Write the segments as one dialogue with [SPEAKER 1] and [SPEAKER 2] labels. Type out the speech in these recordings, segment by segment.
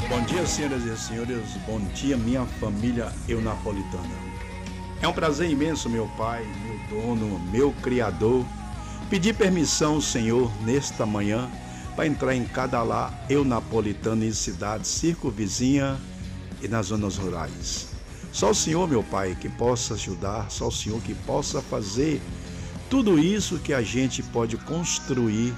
[SPEAKER 1] Bom dia, senhoras e senhores, bom dia, minha família eunapolitana. É um prazer imenso, meu Pai, meu dono, meu Criador, pedir permissão, Senhor, nesta manhã, para entrar em cada lar eunapolitano em cidades circunvizinhas e nas zonas rurais. Só o Senhor, meu Pai, que possa ajudar, só o Senhor que possa fazer tudo isso que a gente pode construir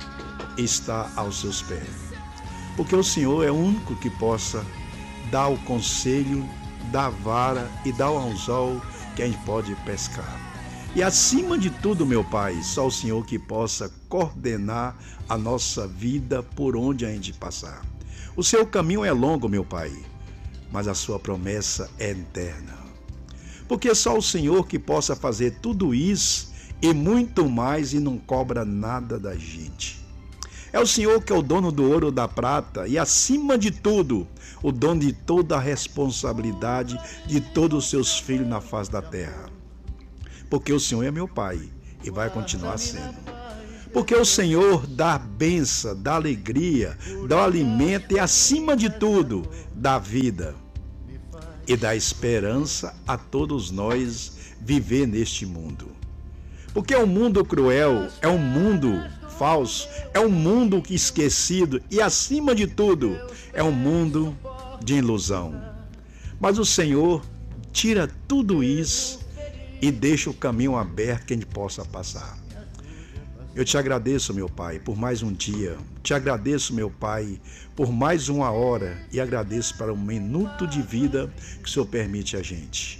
[SPEAKER 1] está aos seus pés. Porque o Senhor é o único que possa dar o conselho, dar a vara e dar o anzol que a gente pode pescar. E acima de tudo, meu Pai, só o Senhor que possa coordenar a nossa vida por onde a gente passar. O seu caminho é longo, meu Pai, mas a sua promessa é eterna. Porque só o Senhor que possa fazer tudo isso e muito mais e não cobra nada da gente. É o Senhor que é o dono do ouro e da prata e, acima de tudo, o dono de toda a responsabilidade de todos os seus filhos na face da terra. Porque o Senhor é meu Pai e vai continuar sendo. Porque o Senhor dá a bênção, dá alegria, dá o alimento e, acima de tudo, dá vida e dá esperança a todos nós viver neste mundo. Porque é um mundo cruel, é um mundo falso, é um mundo esquecido e, acima de tudo, é um mundo de ilusão. Mas o Senhor tira tudo isso e deixa o caminho aberto que a gente possa passar. Eu te agradeço, meu Pai, por mais um dia. Te agradeço, meu Pai, por mais uma hora e agradeço para um minuto de vida que o Senhor permite a gente.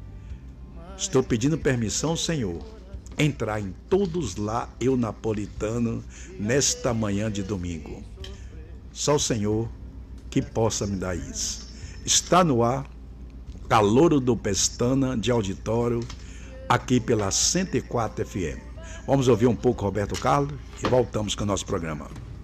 [SPEAKER 1] Estou pedindo permissão, Senhor, entrar em todos lá eunapolitano nesta manhã de domingo. Só o Senhor que possa me dar isso. Está no ar, Calouro do Pestana de auditório, aqui pela 104 FM. Vamos ouvir um pouco Roberto Carlos e voltamos com o nosso programa.